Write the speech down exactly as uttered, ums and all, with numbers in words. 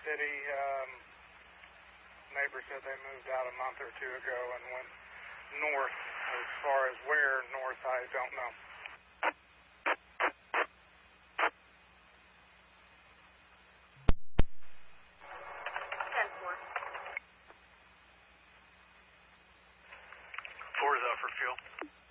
City. Um, neighbor said they moved out a month or two ago and went north. As far as where north, I don't know. ten four. Four is out for fuel.